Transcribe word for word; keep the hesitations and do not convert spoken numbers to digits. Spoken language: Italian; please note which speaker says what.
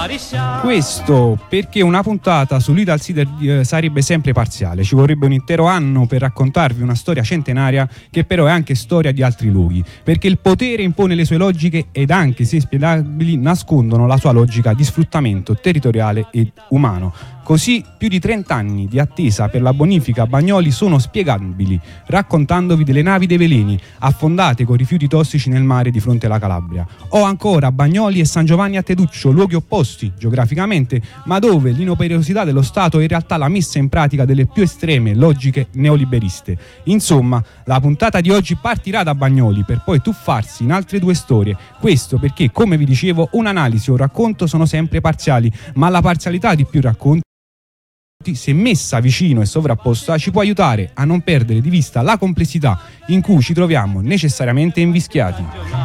Speaker 1: Questo perché una puntata su Little Sider eh, sarebbe sempre parziale, ci vorrebbe un intero anno per raccontarvi una storia centenaria che però è anche storia di altri luoghi, perché il potere impone le sue logiche ed anche se spiegabili nascondono la sua logica di sfruttamento territoriale ed umano. Così più di trenta anni di attesa per la bonifica a Bagnoli sono spiegabili, raccontandovi delle navi dei veleni affondate con rifiuti tossici nel mare di fronte alla Calabria. O ancora Bagnoli e San Giovanni a Teduccio, luoghi opposti geograficamente, ma dove l'inoperosità dello Stato è in realtà la messa in pratica delle più estreme logiche neoliberiste. Insomma, la puntata di oggi partirà da Bagnoli per poi tuffarsi in altre due storie. Questo perché, come vi dicevo, un'analisi o un racconto sono sempre parziali, ma la parzialità di più racconti, se messa vicino e sovrapposta, ci può aiutare a non perdere di vista la complessità in cui ci troviamo necessariamente invischiati.